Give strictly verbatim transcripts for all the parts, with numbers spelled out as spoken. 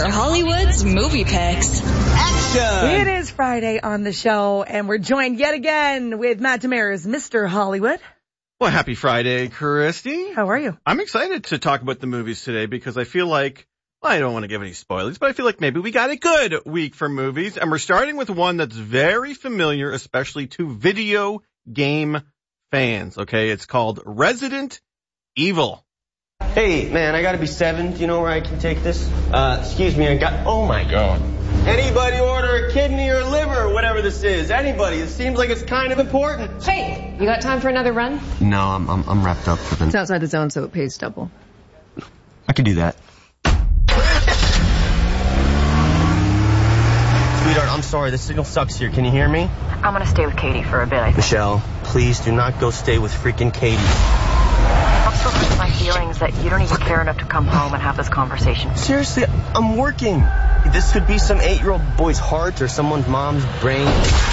Mister Hollywood's Movie Picks. Action! It is Friday on the show, and we're joined yet again with Matt Demers, Mister Hollywood. Well, happy Friday, Christy. How are you? I'm excited to talk about the movies today because I feel like, well, I don't want to give any spoilers, but I feel like maybe we got a good week for movies. And we're starting with one that's very familiar, especially to video game fans. Okay, it's called Resident Evil. Hey, man, I gotta be seven. Do you know where I can take this? Uh, excuse me, I got... Oh, my God. Anybody order a kidney or liver or whatever this is? Anybody. It seems like it's kind of important. Hey, you got time for another run? No, I'm I'm, I'm wrapped up for the... It's outside the zone, so it pays double. I can do that. Sweetheart, I'm sorry. The signal sucks here. Can you hear me? I'm gonna stay with Katie for a bit, I think. Michelle, please do not go stay with freaking Katie. I'm so hurt my feelings that you don't even care enough to come home and have this conversation. Seriously, I'm working. This could be some eight-year-old boy's heart or someone's mom's brain.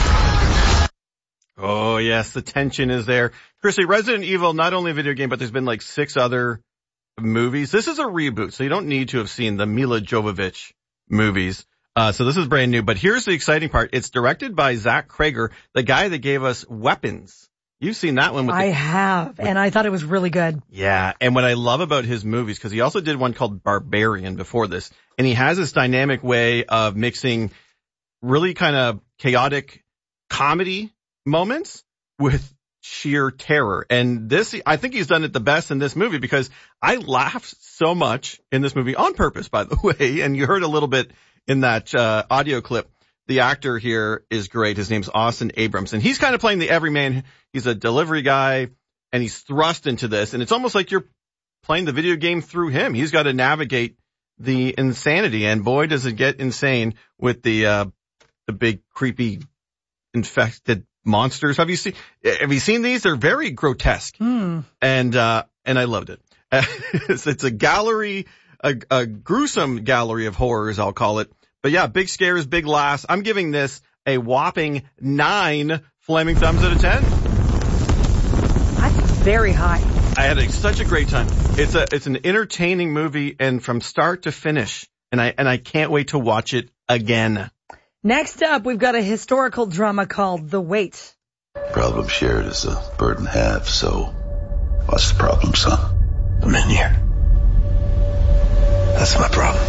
Oh, yes, the tension is there. Chrissy, Resident Evil, not only a video game, but there's been like six other movies. This is a reboot, so you don't need to have seen the Mila Jovovich movies. Uh, so this is brand new. But here's the exciting part. It's directed by Zach Cregger, the guy that gave us Weapons. You've seen that one with I the, have, with, and I thought it was really good. Yeah, and what I love about his movies, because he also did one called Barbarian before this, and he has this dynamic way of mixing really kind of chaotic comedy moments with sheer terror. And this, I think he's done it the best in this movie because I laughed so much in this movie on purpose, by the way, and you heard a little bit in that uh, audio clip. The actor here is great. His name's Austin Abrams, and he's kind of playing the everyman. He's a delivery guy, and he's thrust into this, and it's almost like you're playing the video game through him. He's got to navigate the insanity, and boy, does it get insane with the uh, the big creepy infected monsters. Have you seen? Have you seen these? They're very grotesque, Mm. and uh, and I loved it. it's, it's a gallery, a, a gruesome gallery of horrors, I'll call it. But yeah, big scares, big laughs. I'm giving this a whopping nine flaming thumbs out of ten. That's very high. I had a, such a great time. It's a it's an entertaining movie, and from start to finish, and I and I can't wait to watch it again. Next up, we've got a historical drama called The Wait. Problem shared is a burden halved, so what's the problem, son? I'm in here. That's my problem.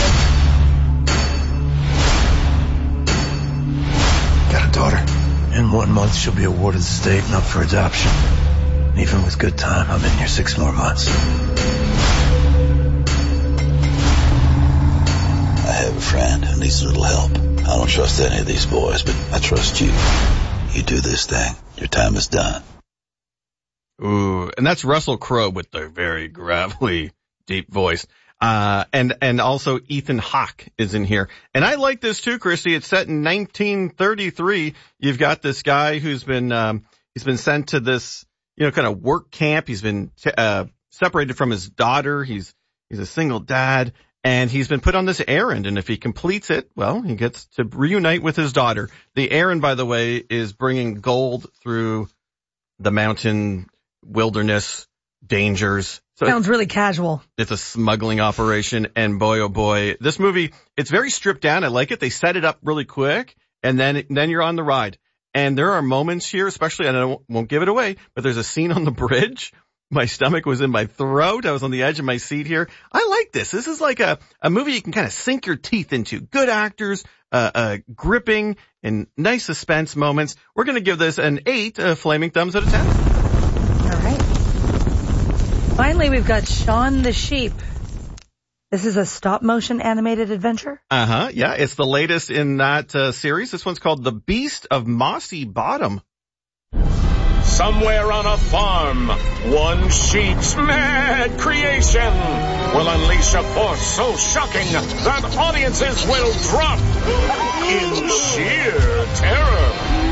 Got a daughter. In one month, she'll be awarded the state and up for adoption. And even with good time, I'm in here six more months. I have a friend who needs a little help. I don't trust any of these boys, but I trust you. You do this thing. Your time is done. Ooh, and that's Russell Crowe with the very gravelly, deep voice. Uh, and, and also Ethan Hawke is in here. And I like this too, Christy. It's set in nineteen thirty-three. You've got this guy who's been, um, he's been sent to this, you know, kind of work camp. He's been, uh, separated from his daughter. He's, he's a single dad, and he's been put on this errand. And if he completes it, well, he gets to reunite with his daughter. The errand, by the way, is bringing gold through the mountain wilderness dangers. So Sounds really casual. It's a smuggling operation, and boy, oh boy, this movie, it's very stripped down. I like it. They set it up really quick, and then then you're on the ride. And there are moments here, especially, and I won't, won't give it away, but there's a scene on the bridge. My stomach was in my throat. I was on the edge of my seat here. I like this. This is like a, a movie you can kind of sink your teeth into. Good actors, uh, uh, gripping, and nice suspense moments. We're going to give this an eight uh, flaming thumbs out of ten. All right. Finally, we've got Shaun the Sheep. This is a stop-motion animated adventure? Uh-huh, yeah. It's the latest in that uh, series. This one's called The Beast of Mossy Bottom. Somewhere on a farm, one sheep's mad creation will unleash a force so shocking that audiences will drop in sheer terror.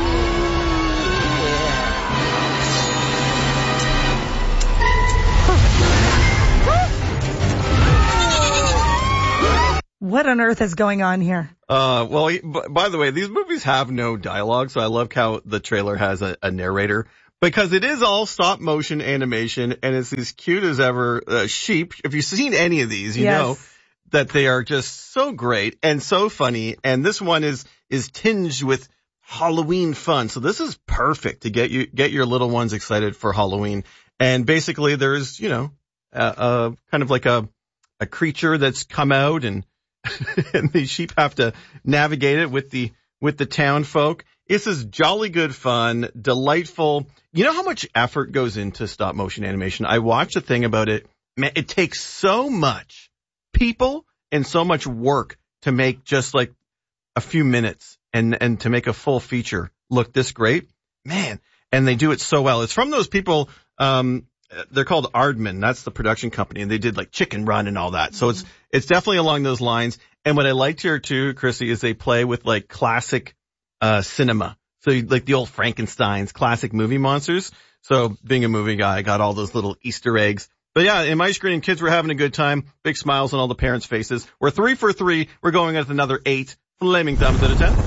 What on earth is going on here? Uh, well, he, b- by the way, these movies have no dialogue, so I love how the trailer has a, a narrator. Because it is all stop motion animation, and it's as cute as ever uh, sheep. If you've seen any of these, you yes. know that they are just so great and so funny. And this one is, is tinged with Halloween fun. So this is perfect to get you, get your little ones excited for Halloween. And basically there's, you know, a, a kind of like a, a creature that's come out and, and the sheep have to navigate it with the, with the town folk. This is jolly good fun, delightful. You know how much effort goes into stop motion animation? I watched a thing about it. Man, it takes so much people and so much work to make just like a few minutes and, and to make a full feature look this great. Man, and they do it so well. It's from those people, um, they're called Aardman. That's the production company, and they did like Chicken Run and all that. So it's, it's definitely along those lines. And what I liked here too, Chrissy, is they play with like classic uh cinema. So like the old Frankenstein's classic movie monsters. So being a movie guy, I got all those little Easter eggs. But yeah, in my screening, kids were having a good time. Big smiles on all the parents' faces. We're three for three. We're going at another eight. Flaming thumbs out of ten.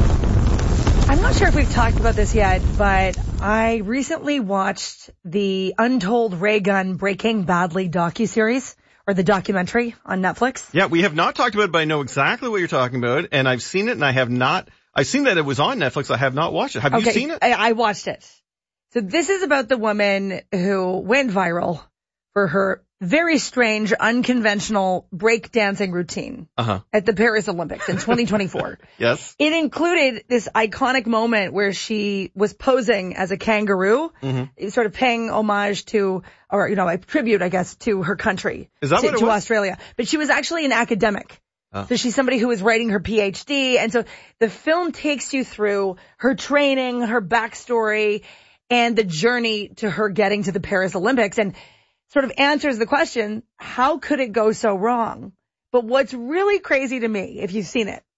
I'm not sure if we've talked about this yet, but I recently watched the Untold Ray Gun Breaking Badly docuseries, or the documentary on Netflix. Yeah, we have not talked about it, but I know exactly what you're talking about, and I've seen it, and I have not, I've seen that it was on Netflix. I have not watched it. Have okay, you seen it? I, I watched it. So this is about the woman who went viral for her very strange, unconventional breakdancing routine uh-huh. at the Paris Olympics in twenty twenty-four. Yes. It included this iconic moment where she was posing as a kangaroo, mm-hmm. sort of paying homage to, or, you know, a tribute, I guess, to her country. Is that to, what it to was? Australia. But she was actually an academic. Oh. So she's somebody who was writing her P H D. And so the film takes you through her training, her backstory, and the journey to her getting to the Paris Olympics. And sort of answers the question, how could it go so wrong? But what's really crazy to me, if you've seen it,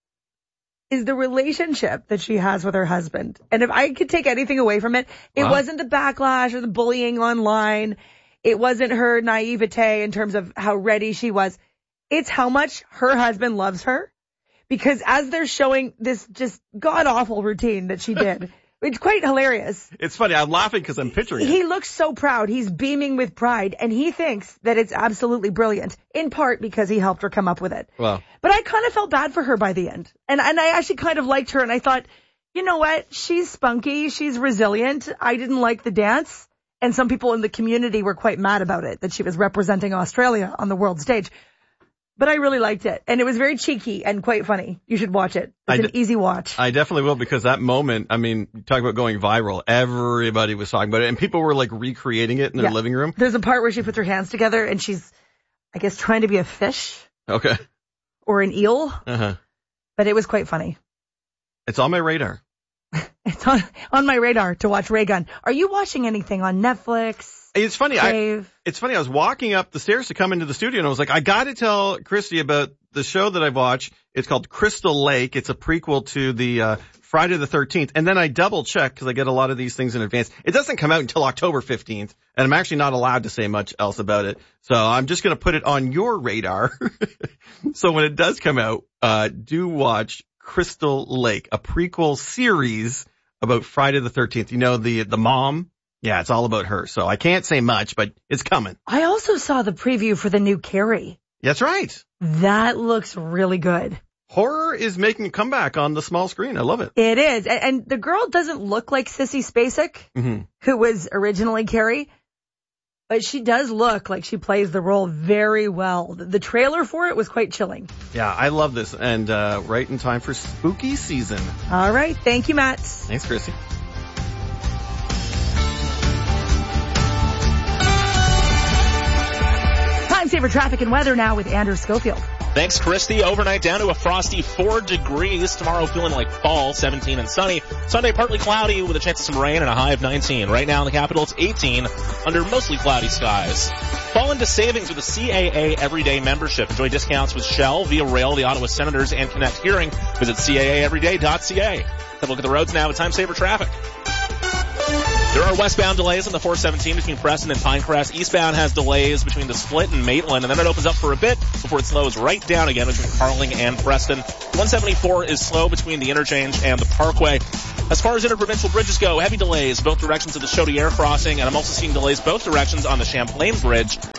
is the relationship that she has with her husband. And if I could take anything away from it, it wow. wasn't the backlash or the bullying online. It wasn't her naivete in terms of how ready she was. It's how much her husband loves her. Because as they're showing this just god-awful routine that she did, it's quite hilarious. It's funny. I'm laughing because I'm picturing it. He looks so proud. He's beaming with pride, and he thinks that it's absolutely brilliant, in part because he helped her come up with it. Wow. But I kind of felt bad for her by the end. And, and I actually kind of liked her, and I thought, you know what? She's spunky. She's resilient. I didn't like the dance, and some people in the community were quite mad about it, that she was representing Australia on the world stage. But I really liked it, and it was very cheeky and quite funny. You should watch it. It's d- an easy watch. I definitely will, because that moment, I mean, you talk about going viral. Everybody was talking about it, and people were like recreating it in their yeah. living room. There's a part where she puts her hands together, and she's, I guess, trying to be a fish. Okay. Or an eel. Uh-huh. But it was quite funny. It's on my radar. It's on, on my radar to watch Ray Gun. Are you watching anything on Netflix? It's funny. Crave? I, it's funny. I was walking up the stairs to come into the studio, and I was like, I got to tell Christy about the show that I've watched. It's called Crystal Lake. It's a prequel to the uh, Friday the thirteenth. And then I double checked because I get a lot of these things in advance. It doesn't come out until October fifteenth, and I'm actually not allowed to say much else about it. So I'm just going to put it on your radar. So when it does come out, uh, do watch Crystal Lake, a prequel series about Friday the thirteenth. You know, the the mom. Yeah, it's all about her. So I can't say much, but it's coming. I also saw the preview for the new Carrie. That's right. That looks really good. Horror is making a comeback on the small screen. I love it. It is. And, and the girl doesn't look like Sissy Spacek, mm-hmm. who was originally Carrie. But she does look like she plays the role very well. The, the trailer for it was quite chilling. Yeah, I love this. And uh, right in time for spooky season. All right. Thank you, Matt. Thanks, Chrissy. Time saver traffic and weather now with Andrew Schofield. Thanks, Christy. Overnight down to a frosty four degrees. Tomorrow feeling like fall, seventeen and sunny. Sunday partly cloudy with a chance of some rain and a high of nineteen. Right now in the capital it's eighteen under mostly cloudy skies. Fall into savings with a C A A everyday membership. Enjoy discounts with Shell, Via Rail, the Ottawa Senators, and Connect Hearing. Visit C A A everyday dot C A. Have a look at the roads now with Time Saver Traffic. There are westbound delays on the four seventeen between Preston and Pinecrest. Eastbound has delays between the Split and Maitland, and then it opens up for a bit before it slows right down again between Carling and Preston. one seventy-four is slow between the interchange and the Parkway. As far as interprovincial bridges go, heavy delays both directions of the Chaudière crossing, and I'm also seeing delays both directions on the Champlain Bridge.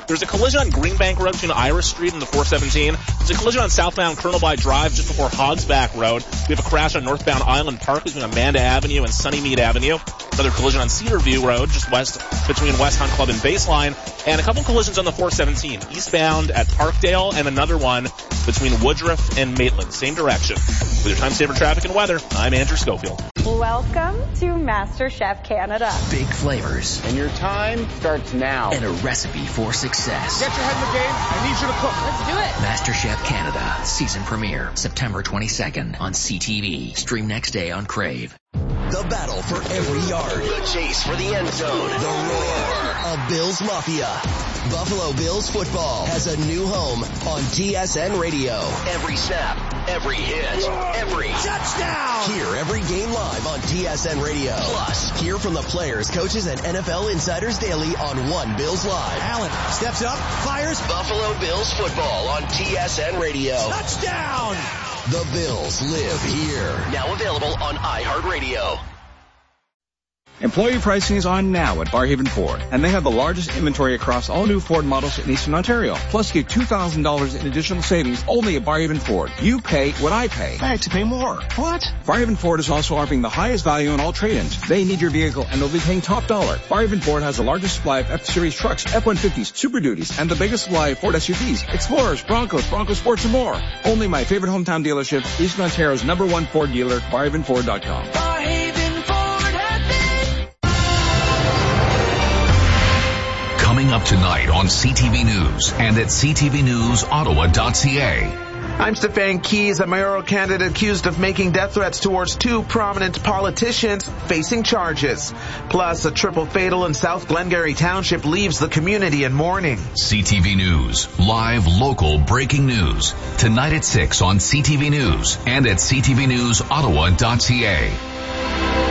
There's a collision on Greenbank Road between Iris Street and the four seventeen. There's a collision on southbound Colonel By Drive just before Hogsback Road. We have a crash on northbound Island Park between Amanda Avenue and Sunnymead Avenue. Another collision on Cedarview Road just west between West Hunt Club and Baseline. And a couple collisions on the four seventeen eastbound at Parkdale, and another one between Woodruff and Maitland. Same direction. With your time saver traffic and weather, I'm Andrew Schofield. Welcome to MasterChef Canada. Big flavors. And your time starts now. And a recipe for success. Get your head in the game. I need you to cook. Let's do it. MasterChef Canada. Season premiere September twenty-second on C T V. Stream next day on Crave. The battle for every yard. The chase for the end zone. The roar of Bills Mafia. Buffalo Bills football has a new home on T S N Radio. Every snap, every hit, every touchdown. Hear every game live on T S N Radio. Plus, hear from the players, coaches, and N F L insiders daily on One Bills Live. Allen steps up, fires. Buffalo Bills football on T S N Radio. Touchdown. The Bills live here. Now available on iHeartRadio. Employee pricing is on now at Barhaven Ford, and they have the largest inventory across all new Ford models in Eastern Ontario. Plus, get two thousand dollars in additional savings only at Barhaven Ford. You pay what I pay. I had to pay more. What? Barhaven Ford is also offering the highest value on all trade-ins. They need your vehicle, and they'll be paying top dollar. Barhaven Ford has the largest supply of F-Series trucks, F one fifties, Super Duties, and the biggest supply of Ford S U Vs, Explorers, Broncos, Bronco Sports, and more. Only my favorite hometown dealership, Eastern Ontario's number one Ford dealer, barhaven ford dot com. Coming up tonight on C T V News and at c t v news ottawa dot c a. I'm Stefan Keys, a mayoral candidate accused of making death threats towards two prominent politicians facing charges. Plus, a triple fatal in South Glengarry Township leaves the community in mourning. C T V News, live local breaking news. Tonight at six on C T V News and at c t v news ottawa dot c a.